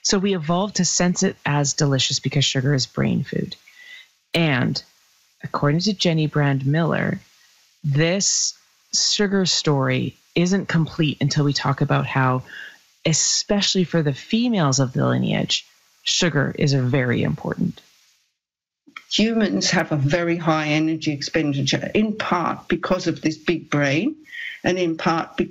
So we evolved to sense it as delicious because sugar is brain food. And according to Jenny Brand Miller, this sugar story isn't complete until we talk about how, especially for the females of the lineage, sugar is very important. Humans have a very high energy expenditure, in part because of this big brain, and in part because